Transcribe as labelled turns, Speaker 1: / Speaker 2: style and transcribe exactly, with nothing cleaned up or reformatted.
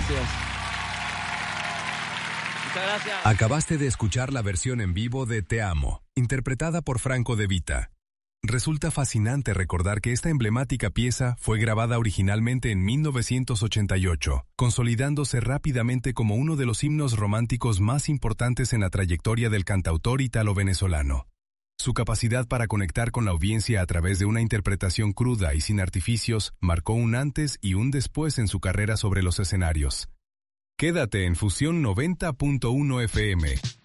Speaker 1: gracias. Muchas gracias.
Speaker 2: Acabaste de escuchar la versión en vivo de Te Amo, interpretada por Franco De Vita. Resulta fascinante recordar que esta emblemática pieza fue grabada originalmente en mil novecientos ochenta y ocho, consolidándose rápidamente como uno de los himnos románticos más importantes en la trayectoria del cantautor italo-venezolano. Su capacidad para conectar con la audiencia a través de una interpretación cruda y sin artificios marcó un antes y un después en su carrera sobre los escenarios. Quédate en Fusión noventa punto uno F M.